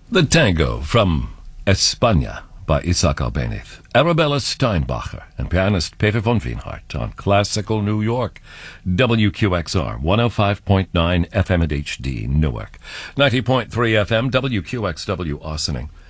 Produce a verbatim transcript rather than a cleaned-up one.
The Tango from España by Isaac Albéniz, Arabella Steinbacher, and pianist Peter von Wienhardt on Classical New York, W Q X R, one oh five point nine F M at H D, Newark, ninety point three F M, W Q X W, Austining.